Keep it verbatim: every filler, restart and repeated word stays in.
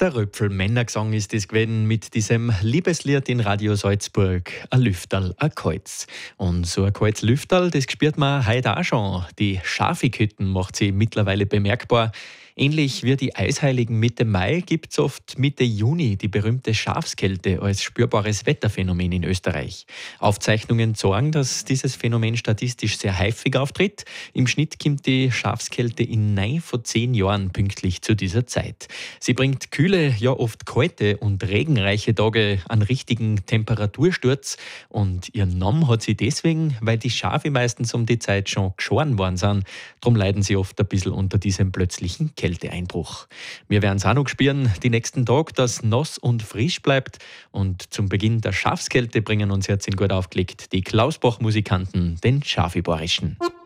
Der Röpfel-Männergesang ist es gewesen mit diesem Liebeslied in Radio Salzburg, ein Lüfterl, ein Kreuz. Und so ein Kreuz Lüfterl, das spürt man heute auch schon. Die Schafighütten macht sie mittlerweile bemerkbar. Ähnlich wie die Eisheiligen Mitte Mai gibt es oft Mitte Juni die berühmte Schafskälte als spürbares Wetterphänomen in Österreich. Aufzeichnungen zeigen, dass dieses Phänomen statistisch sehr häufig auftritt. Im Schnitt kommt die Schafskälte in neun von zehn Jahren pünktlich zu dieser Zeit. Sie bringt kühle, ja oft kalte und regenreiche Tage, einen richtigen Temperatursturz. Und ihren Namen hat sie deswegen, weil die Schafe meistens um die Zeit schon geschoren worden sind. Darum leiden sie oft ein bisschen unter diesem plötzlichen Kälteeinbruch. Wir werden es auch noch spüren, die nächsten Tage, dass nass und frisch bleibt. Und zum Beginn der Schafskälte bringen uns jetzt in gut aufgelegt die Klausbach-Musikanten, den Schafiborischen.